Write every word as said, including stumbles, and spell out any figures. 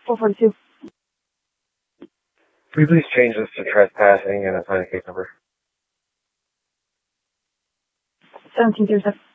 four forty-two. Can you please change this to trespassing and assign a case number? seventeen thirty-seven.